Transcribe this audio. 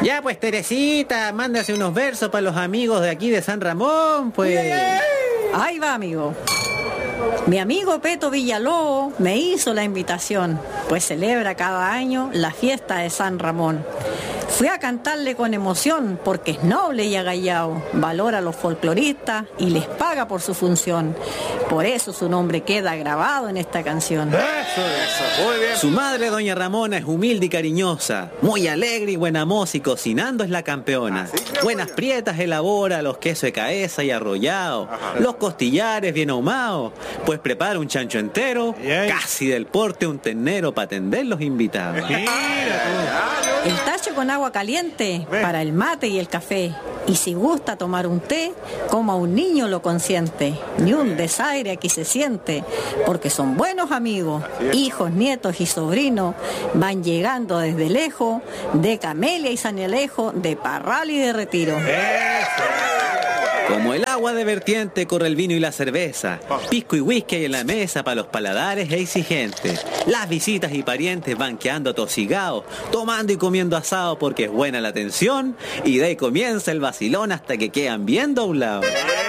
Ya pues, Teresita, mándase unos versos para los amigos de aquí de San Ramón, pues. Ahí va, amigo. Mi amigo Peto Villalobos me hizo la invitación, pues celebra cada año la fiesta de San Ramón. Fui a cantarle con emoción porque es noble y agallao, valora a los folcloristas y les paga por su función. Por eso su nombre queda grabado en esta canción. Eso, muy bien. Su madre, doña Ramona, es humilde y cariñosa, muy alegre y buena moza y cocinando es la campeona. Buenas prietas elabora los quesos de cabeza y arrollado, los costillares bien ahumados, pues prepara un chancho entero, casi del porte un ternero para atender los invitados. El tacho con agua caliente para el mate y el café. Y si gusta tomar un té, como a un niño lo consiente. Ni un desaire aquí se siente, porque son buenos amigos. Hijos, nietos y sobrinos van llegando desde lejos, de Camelia y San Alejo, de Parral y de Retiro. Como el agua de vertiente corre el vino y la cerveza, pisco y whisky hay en la mesa para los paladares e exigentes. Las visitas y parientes van quedando atosigados, tomando y comiendo asado porque es buena la atención, y de ahí comienza el vacilón hasta que quedan bien doblados.